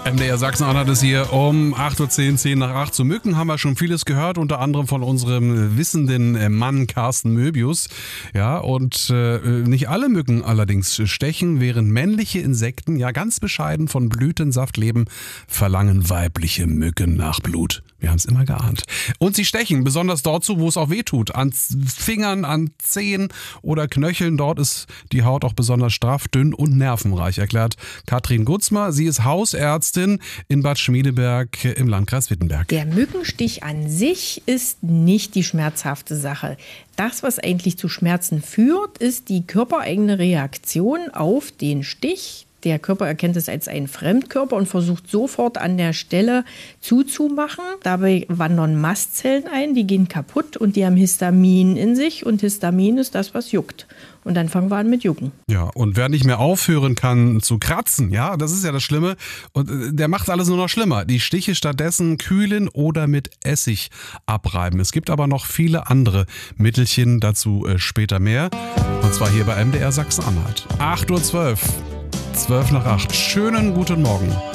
MDR Sachsen-Anhalt ist hier um 8.10 Uhr, 10 nach 8. Zu Mücken haben wir schon vieles gehört, unter anderem von unserem wissenden Mann Carsten Möbius. Ja, und nicht alle Mücken allerdings stechen, während männliche Insekten ja ganz bescheiden von Blütensaft leben, verlangen weibliche Mücken nach Blut. Wir haben es immer geahnt. Und sie stechen, besonders dort zu, wo es auch weh tut. An Fingern, an Zehen oder Knöcheln. Dort ist die Haut auch besonders straff, dünn und nervenreich, erklärt Katrin Gutzmer. Sie ist Hausärztin in Bad Schmiedeberg im Landkreis Wittenberg. Der Mückenstich an sich ist nicht die schmerzhafte Sache. Das, was eigentlich zu Schmerzen führt, ist die körpereigene Reaktion auf den Stich. Der Körper erkennt es als einen Fremdkörper und versucht sofort an der Stelle zuzumachen. Dabei wandern Mastzellen ein, die gehen kaputt und die haben Histamin in sich. Und Histamin ist das, was juckt. Und dann fangen wir an mit Jucken. Ja, und wer nicht mehr aufhören kann zu kratzen, ja, das ist ja das Schlimme. Und der macht alles nur noch schlimmer. Die Stiche stattdessen kühlen oder mit Essig abreiben. Es gibt aber noch viele andere Mittelchen, dazu später mehr. Und zwar hier bei MDR Sachsen-Anhalt. 8.12 Uhr. 12 nach 8. Schönen guten Morgen.